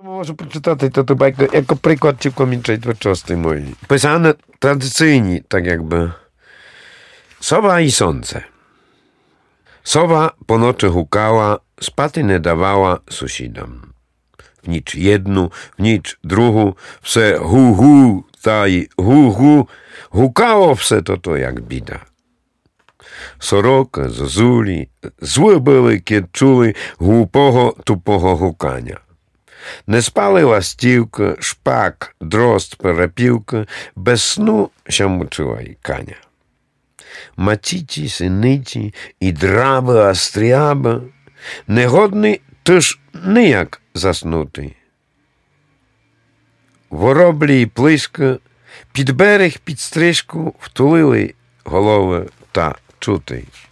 Можу прочитати ту байку, як приклад цілком творчості моєї. Писане традиційні, так якби. Sowa i słońce. Sowa po nocy hukała, spaty nie dawała sąsiadom. W nicz jednu, w nicz drugu, wse hu, taj hu, hukało wse to jak bida. Soroka, zozuli, złe były, kiedy czuli głupого, tupого hukania. Не спали ластівка, шпак, дрозд, перепілка, без сну ще мучила й каня. Матіті, синиті і драби, астріаба, негодний тож ніяк заснути. Вороблі й плиска під берег, під стрижку втулили голови та чути.